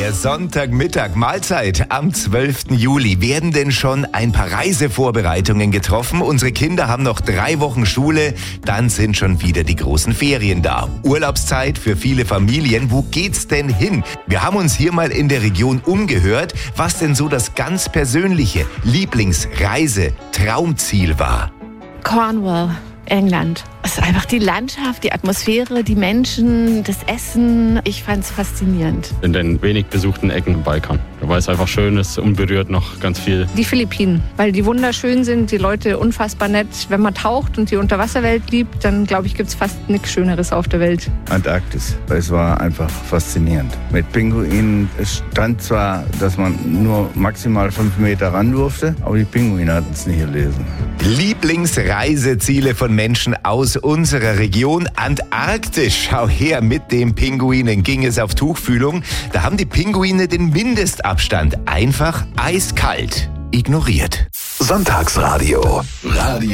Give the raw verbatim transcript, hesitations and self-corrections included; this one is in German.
Der Sonntagmittag, Mahlzeit am zwölften Juli. Werden denn schon ein paar Reisevorbereitungen getroffen? Unsere Kinder haben noch drei Wochen Schule, dann sind schon wieder die großen Ferien da. Urlaubszeit für viele Familien. Wo geht's denn hin? Wir haben uns hier mal in der Region umgehört, was denn so das ganz persönliche Lieblingsreise, Traumziel war. Cornwall, England. Es ist einfach die Landschaft, die Atmosphäre, die Menschen, das Essen. Ich fand es faszinierend. In den wenig besuchten Ecken im Balkan. Weil es einfach schön ist, unberührt noch ganz viel. Die Philippinen, weil die wunderschön sind, die Leute unfassbar nett. Wenn man taucht und die Unterwasserwelt liebt, dann glaube ich, gibt es fast nichts Schöneres auf der Welt. Antarktis. Es war einfach faszinierend. Mit Pinguinen. Es stand zwar, dass man nur maximal fünf Meter ran durfte, aber die Pinguine hatten es nicht gelesen. Lieblingsreiseziele von Menschen aus unserer Region. Antarktis. Schau her, mit den Pinguinen ging es auf Tuchfühlung. Da haben die Pinguine den Mindestabstand einfach eiskalt ignoriert. Sonntagsradio. Radio